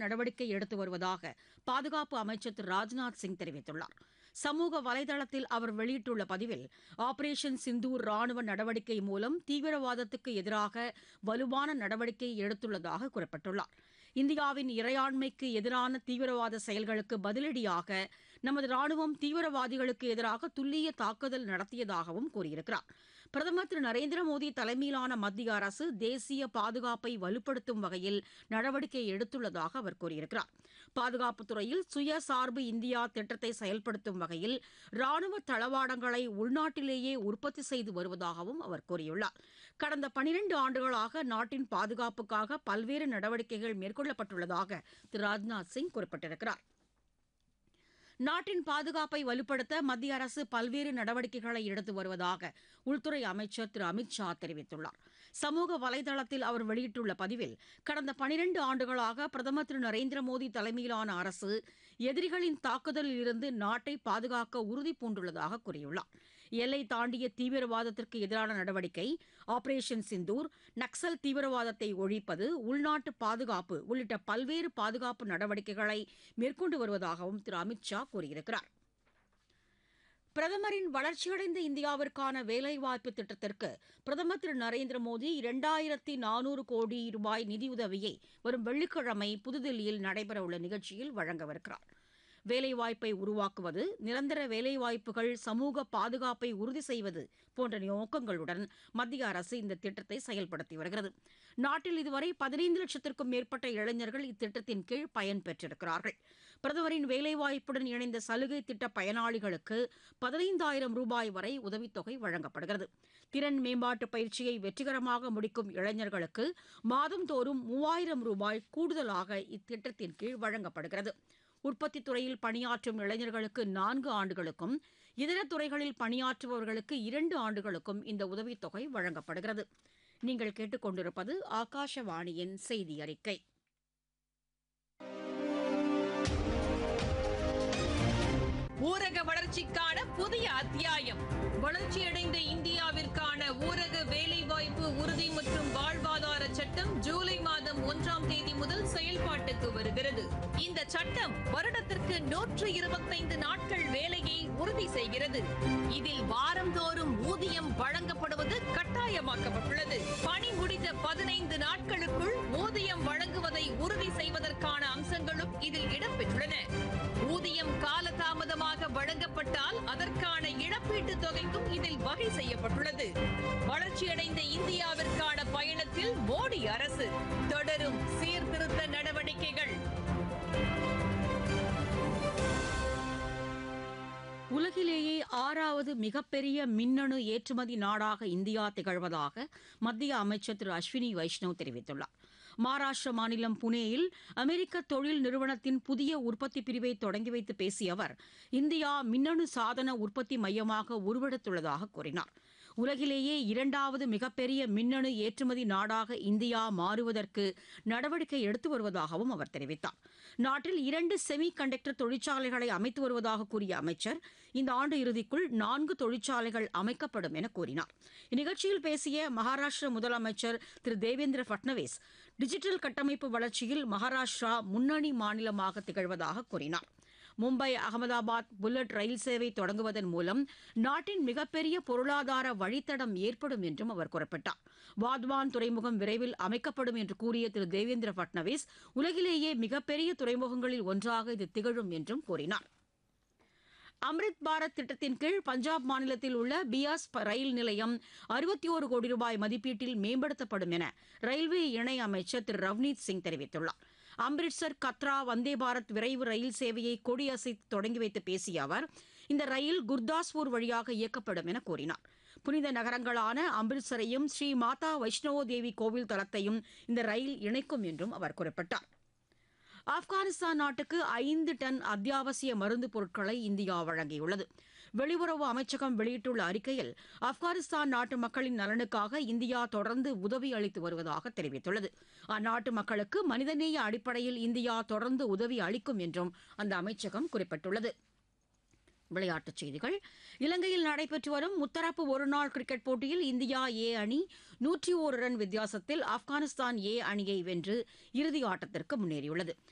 நடவடிக்கை எடுத்து வருவதாக பாதுகாப்பு அமைச்சர் திரு ராஜ்நாத் சிங் தெரிவித்துள்ளார். சமூக வலைதளத்தில் அவர் வெளியிட்டுள்ள பதிவில், ஆபரேஷன் சிந்தூர் ராணுவ நடவடிக்கை மூலம் தீவிரவாதத்துக்கு எதிராக வலுவான நடவடிக்கை எடுத்துள்ளதாக குறிப்பிட்டுள்ளார். இந்தியாவின் இறையாண்மைக்கு எதிரான தீவிரவாத செயல்களுக்கு பதிலடியாக நமது ராணுவம் தீவிரவாதிகளுக்கு எதிராக துல்லிய தாக்குதல் நடத்தியதாகவும் கூறியிருக்கிறார். பிரதமர் திரு நரேந்திர மோடி தலைமையிலான மத்திய அரசு தேசிய பாதுகாப்பை வலுப்படுத்தும் வகையில் நடவடிக்கை எடுத்துள்ளதாக அவர் கூறியிருக்கிறார். பாதுகாப்புத் துறையில் சுயசார்பு இந்தியா திட்டத்தை செயல்படுத்தும் வகையில் ராணுவ தளவாடங்களை உள்நாட்டிலேயே உற்பத்தி செய்து வருவதாகவும் அவர் கூறியுள்ளார். கடந்த 12 ஆண்டுகளாக நாட்டின் பாதுகாப்புக்காக பல்வேறு நடவடிக்கைகள் மேற்கொள்ளப்பட்டுள்ளதாக திரு ராஜ்நாத் சிங் குறிப்பிட்டிருக்கிறார். நாட்டின் பாதுகாப்பை வலுப்படுத்த மத்திய அரசு பல்வேறு நடவடிக்கைகளை எடுத்து வருவதாக உள்துறை அமைச்சர் திரு அமித் ஷா தெரிவித்துள்ளார். சமூக வலைதளத்தில் அவர் வெளியிட்டுள்ள பதிவில், கடந்த 12 ஆண்டுகளாக பிரதமர் திரு நரேந்திர மோடி தலைமையிலான அரசு எதிரிகளின் தாக்குதலில் இருந்து நாட்டை பாதுகாக்க உறுதி பூண்டுள்ளதாக கூறியுள்ளார். எல்லை தாண்டிய தீவிரவாதத்திற்கு எதிரான நடவடிக்கை, ஆபரேஷன் சிந்தூர், நக்சல் தீவிரவாதத்தை ஒழிப்பது, உள்நாட்டு பாதுகாப்பு உள்ளிட்ட பல்வேறு பாதுகாப்பு நடவடிக்கைகளை மேற்கொண்டு வருவதாகவும் திரு அமித் ஷா கூறியிருக்கிறார். பிரதமரின் வளர்ச்சியடைந்த இந்தியாவிற்கான வேலைவாய்ப்பு திட்டத்திற்கு பிரதமர் திரு நரேந்திர மோடி 2400 கோடி ரூபாய் நிதியுதவியை வரும் வெள்ளிக்கிழமை புதுதில்லியில் நடைபெறவுள்ள நிகழ்ச்சியில் வழங்கவிருக்கிறார். வேலைவாய்ப்பை உருவாக்குவது, நிரந்தர வேலைவாய்ப்புகள், சமூக பாதுகாப்பை உறுதி செய்வது போன்ற நோக்கங்களுடன் மத்திய அரசு இந்த திட்டத்தை செயல்படுத்தி வருகிறது. நாட்டில் இதுவரை 15 லட்சத்திற்கும் மேற்பட்ட இளைஞர்கள் இத்திட்டத்தின் கீழ் பயன்பெற்றிருக்கிறார்கள். பிரதமரின் வேலைவாய்ப்புடன் இணைந்த சலுகை திட்ட பயனாளிகளுக்கு 15,000 ரூபாய் வரை உதவித்தொகை வழங்கப்படுகிறது. திறன் மேம்பாட்டு பயிற்சியை வெற்றிகரமாக முடிக்கும் இளைஞர்களுக்கு மாதந்தோறும் 3,000 ரூபாய் கூடுதலாக இத்திட்டத்தின் கீழ் வழங்கப்படுகிறது. உற்பத்தித் துறையில் பணியாற்றும் இளைஞர்களுக்கு 4 ஆண்டுகளுக்கும், இதர துறைகளில் பணியாற்றுபவர்களுக்கு 2 ஆண்டுகளுக்கும் இந்த உதவித்தொகை வழங்கப்படுகிறது. நீங்கள் கேட்டுக்கொண்டிருப்பது ஆகாஷவாணியின் செய்தி அறிக்கை. ஊரக வளர்ச்சிக்கான புதிய அத்தியாயம். வளர்ச்சியடைந்த இந்தியாவிற்கான ஊரக வேலைவாய்ப்பு உறுதி மற்றும் வாழ்வாதார சட்டம் ஜூலை மாதம் 1ஆம் தேதி முதல் செயல்பாட்டுக்கு வருகிறது. இந்த சட்டம் வருடத்திற்கு 125 நாட்கள் வேலையை உறுதி செய்கிறது. இதில் வாரந்தோறும் ஊதியம் வழங்கப்படுவது கட்டாயமாக்கப்பட்டுள்ளது. பணி முடிந்த 15 நாட்களுக்குள் ஊதியம் வழங்குவதை உறுதி செய்வதற்கான அம்சங்களும் இதில் இடம்பெற்றுள்ளன. ஊதியம் காலதாமதமாக வழங்கப்பட்டால் அதற்கான இழப்பீட்டுத் தொகைக்கும் இதில் வகை செய்யப்பட்டுள்ளது. வளர்ச்சியடைந்த இந்தியாவிற்கான பயணத்தில் மோடி அரசு தொடரும் சீர்திருத்த நடவடிக்கைகள். உலகிலேயே 6வது மிகப்பெரிய மின்னணு ஏற்றுமதி நாடாக இந்தியா திகழ்வதாக மத்திய அமைச்சர் திரு அஸ்வினி வைஷ்ணவ் தெரிவித்துள்ளார். மகாராஷ்டிர மாநிலம் புனேயில் அமெரிக்க தொழில் நிறுவனத்தின் புதிய உற்பத்தி பிரிவை தொடங்கி வைத்து பேசிய அவர், இந்தியா மின்னணு சாதன உற்பத்தி மையமாக உருவெடுத்துள்ளதாக கூறினார். உலகிலேயே 2வது மிகப்பெரிய மின்னணு ஏற்றுமதி நாடாக இந்தியா மாறுவதற்கு நடவடிக்கை எடுத்து வருவதாகவும் அவர் தெரிவித்தார். நாட்டில் 2 செமி கண்டக்டர் தொழிற்சாலைகளை அமைத்து வருவதாக கூறிய அமைச்சர், இந்த ஆண்டு இறுதிக்குள் 4 தொழிற்சாலைகள் அமைக்கப்படும் என கூறினார். இந்நிகழ்ச்சியில் பேசிய மகாராஷ்டிர முதலமைச்சர் திரு தேவேந்திர பட்னவிஸ், டிஜிட்டல் கட்டமைப்பு வளர்ச்சியில் மகாராஷ்டிரா முன்னணி மாநிலமாக திகழ்வதாக கூறினார். மும்பை அகமதாபாத் புல்லட் ரயில் சேவை தொடங்குவதன் மூலம் நாட்டின் மிகப்பெரிய பொருளாதார வழித்தடம் ஏற்படும் என்றும் அவர் குறிப்பிட்டார். வாத்வான் துறைமுகம் விரைவில் அமைக்கப்படும் என்று கூறிய திரு தேவேந்திர பட்னவிஸ், உலகிலேயே மிகப்பெரிய துறைமுகங்களில் ஒன்றாக இது திகழும் என்றும் கூறினார். அம்ரித் பாரத் திட்டத்தின் கீழ் பஞ்சாப் மாநிலத்தில் உள்ள பியாஸ் ரயில் நிலையம் 61 கோடி ரூபாய் மதிப்பீட்டில் மேம்படுத்தப்படும் என ரயில்வே இணை அமைச்சர் திரு ரவ்னீத் சிங் தெரிவித்துள்ளார். அம்ரிட்சர் கத்ரா வந்தே பாரத் விரைவு ரயில் சேவையை கொடியசைத்து தொடங்கி வைத்து பேசிய அவர், இந்த ரயில் குர்தாஸ்பூர் வழியாக இயக்கப்படும் என கூறினார். புனித நகரங்களான அம்ரிட்சரையும் ஸ்ரீ மாதா வைஷ்ணவோ தேவி கோவில் தலத்தையும் இந்த ரயில் இணைக்கும் என்றும் அவர் குறிப்பிட்டார். ஆப்கானிஸ்தான் நாட்டுக்கு 5 டன் அத்தியாவசிய மருந்து பொருட்களை இந்தியா வழங்கியுள்ளது. வெளியுறவு அமைச்சகம் வெளியிட்டுள்ள அறிக்கையில், ஆப்கானிஸ்தான் நாட்டு மக்களின் நலனுக்காக இந்தியா தொடர்ந்து உதவி அளித்து வருவதாக தெரிவித்துள்ளது. அந்நாட்டு மக்களுக்கு மனிதநேய அடிப்படையில் இந்தியா தொடர்ந்து உதவி அளிக்கும் என்றும் அந்த அமைச்சகம் குறிப்பிட்டுள்ளது. விளையாட்டுச் செய்திகள். இலங்கையில் நடைபெற்று வரும் முத்தரப்பு ஒருநாள் கிரிக்கெட் போட்டியில் இந்தியா ஏ அணி 101 ரன் வித்தியாசத்தில் ஆப்கானிஸ்தான் ஏ அணியை வென்று இறுதி ஆட்டத்திற்கு முன்னேறியுள்ளது.